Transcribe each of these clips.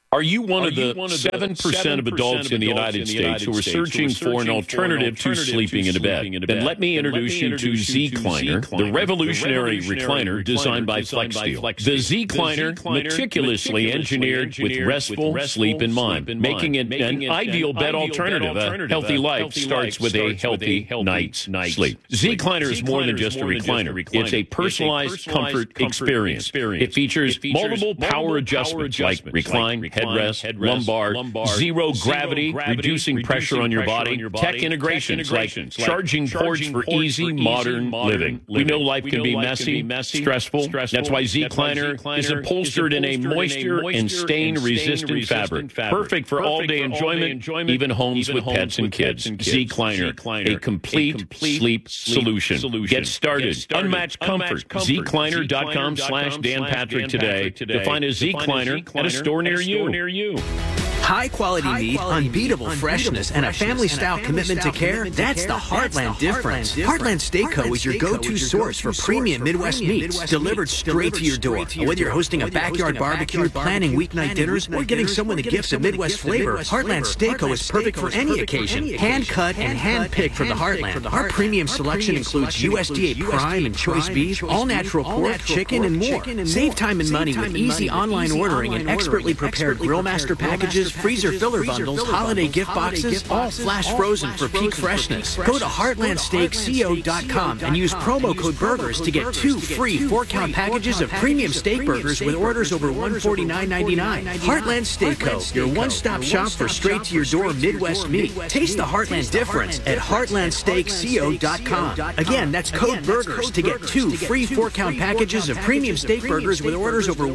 Are you one of the 7% of adults in the United States who are searching for an alternative to sleeping in a bed? Then let me introduce you to Z-Cliner, the revolutionary recliner designed by FlexSteel. The Z-Cliner, meticulously engineered with restful sleep in mind, making it an ideal bed alternative. A healthy life starts with a healthy night's sleep. Z-Cliner is more than just a recliner. It's a personalized comfort experience. It features multiple power adjustments like recline, headrest, lumbar, zero gravity, reducing pressure on your body, tech integrations like charging ports for easy modern living. We know life can be messy, stressful. That's why Z-Cliner is upholstered in a moisture and stain-resistant fabric. Perfect for all-day enjoyment, even homes with pets and kids. Z-Cliner, a complete sleep solution. Get started. Unmatched comfort. ZCliner.com/Dan Patrick today to find a Z-Cliner at a store near you. High-quality meat, unbeatable freshness, and a family-style commitment to care, that's the Heartland difference. Heartland Steak Co. is your go-to source for premium Midwest meats delivered straight to your door. Whether you're hosting a backyard barbecue, planning weeknight dinners, or giving someone the gifts of Midwest flavor, Heartland Steak Co. is perfect for any occasion. Hand-cut and hand-picked from the Heartland. Our premium selection includes USDA prime and choice beef, all-natural pork, chicken, and more. Save time and money with easy online ordering and expertly prepared Grillmaster packages, freezer filler bundles, holiday gift boxes, all flash frozen for peak freshness. Go to heartlandsteakco.com and use promo code BURGERS to get 2 free 4-count packages of premium steak burgers with orders over $149.99. Heartland Steak Co., your one-stop shop for straight-to-your-door Midwest meat. Taste the Heartland difference at heartlandsteakco.com. Again, that's code BURGERS to get 2 free 4-count packages of premium steak burgers with orders over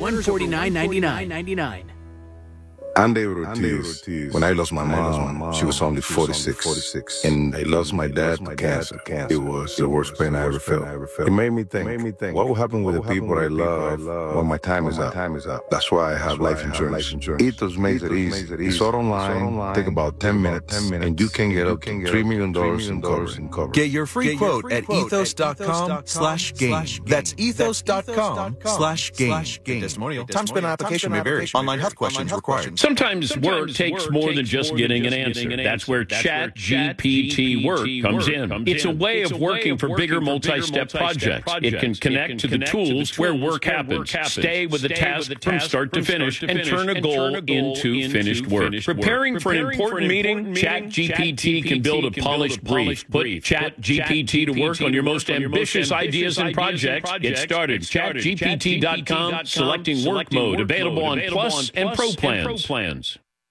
$149.99. I'm David Ortiz. When I lost my mom, she was only 46. And I lost my dad to cancer. It was the worst pain I ever felt. It made me think, what will happen with the people I love when my time is up? That's why I have life insurance. Ethos makes it easy. It's all online, take about 10 minutes, and you can get up to $3 million in coverage. Get your free quote at ethos.com/game. That's ethos.com/game. Testimonial. Time spent on application may vary. Online health questions required. Sometimes work takes more than just getting an answer. That's where ChatGPT Work comes in. It's a way of working for bigger multi-step projects. It can connect to the tools where work happens, stay with the task from start to finish, and turn a goal into finished work. Preparing for an important meeting, ChatGPT can build a polished brief. Put ChatGPT to work on your most ambitious ideas and projects. Get started. ChatGPT.com, selecting work mode, available on Plus and Pro plans. When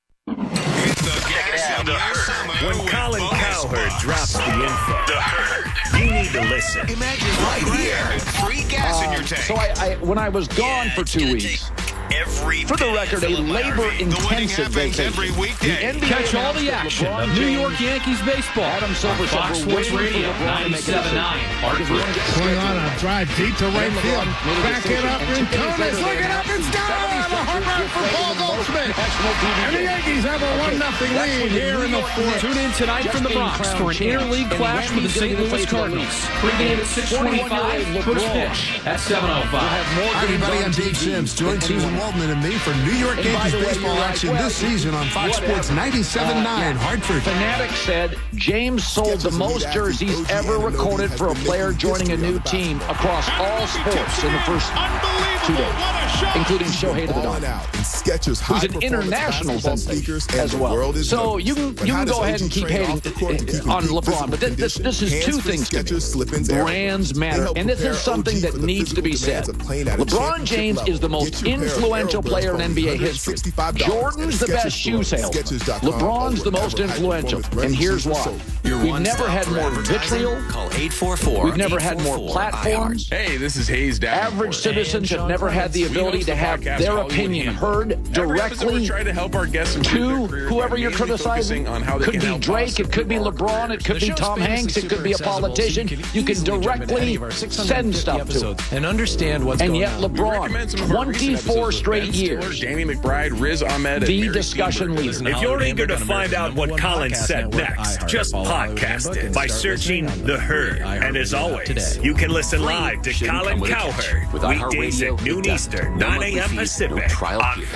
Colin Cowherd drops the info, you need to listen. Imagine right here, free gas in your tank. So when I was gone for 2 weeks, for the record, a labor-intensive vacation. Every weekday. Catch all the action of New York Yankees baseball. Adam Silver, Fox Sports Radio, 97.9. Hartford. Going on a drive deep to right field. Back it up in Conis. Look it up. It's down. A home run for Paul Goldschmidt. And the Yankees have a 1-0 lead here in the fourth. Tune in tonight from the Bronx for an interleague clash with the St. Louis Cardinals. Pre-game at 6:25. First pitch at 7:05. Hi, everybody. I'm Dave Sims. Join Susan Waldman and me for New York Yankees baseball action this season on Fox Sports 97.9 Hartford. Fanatic said James sold the most jerseys ever recorded for a player joining a new team across all sports in the first 2 days, including Shohei to the Dome, who's an international sensation as well. So you can go ahead and keep hating on LeBron, but this is two things to me. Brands matter, and this is something that needs to be said. LeBron James is the most influential player in NBA history. Jordan's the best shoe salesman. LeBron's the most influential, and here's why. We've never had more vitriol. Call 844. We've never had more platforms. Hey, this is Hayes Davenport. Average citizens have never had the ability to have their opinion heard directly to whoever you're criticizing. Could be Drake, it could be LeBron, it could be Tom Hanks, it could be a politician. You can directly send stuff to them. And understand what's and going yet on. LeBron, 24 straight years, Danny McBride, Riz Ahmed, the discussion leader. If you're eager to find out what Colin said next, just podcast it by searching The Herd. And as always, you can listen live to Colin Cowherd weekdays at noon Eastern, 9 a.m. Pacific on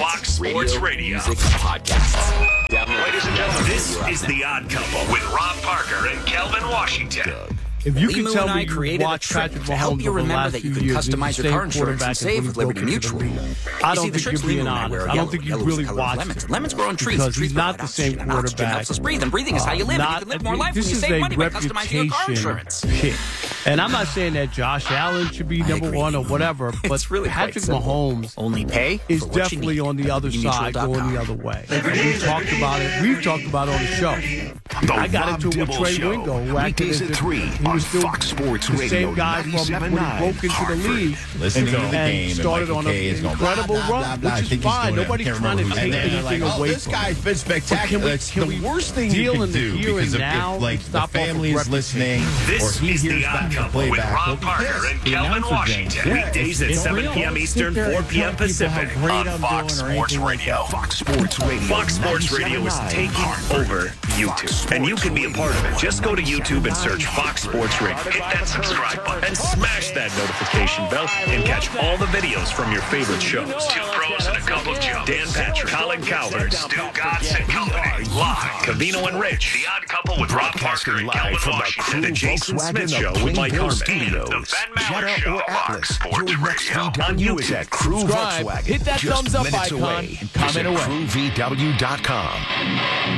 Fox Sports Radio. Podcasts. Ladies and gentlemen, this is The Odd Couple with Rob Parker and Kelvin Washington. If you can Limu tell and I me you created a watch trick Patrick to Mahomes help you over the remember last that few you can years, customize your car insurance and save with Liberty Mutual. I don't think you're being honest. I don't think you really watched it. Lemons grow on trees. Because Trees he's not the same quarterback. helps us breathe, and breathing is how you live. And you can live more life when you save money by customizing your car insurance. Pick. And I'm not saying that Josh Allen should be number one or whatever, but really Patrick Mahomes only pay is definitely on the other side, going the other way. And we talked about it. We've talked about it on the show. I got into it with Trey Wingo, who acted as if he was still the same guy from when he broke into the league and started on an incredible run, which is fine. Nobody's trying to take anything away this from guy's him. been spectacular. Can we the worst thing deal you in can the do here because and if now, like the stop family is listening or This he is hears The Odd back the Couple with playback, Rob Parker and Kelvin Washington. Weekdays at 7 p.m. Eastern, 4 p.m. Pacific on Fox Sports Radio. Fox Sports Radio. Fox Sports Radio is taking over YouTube. And you can be a part of it. Just go to YouTube and search Fox Sports Radio. Hit that subscribe button and smash that notification bell and catch all the videos from your favorite shows. Two pros and a cup of Joe. Dan Patrick, Colin Cowherd, Stu Gatz and Company. Live. Cavino and Rich. The Odd Couple with Rob Parker and Kelvin Washington. The Jason Smith Show with Mike Harmon. The Ben Maller Show. Fox Sports Radio. On YouTube. Subscribe, hit that thumbs up icon, and comment away. CrewVW.com.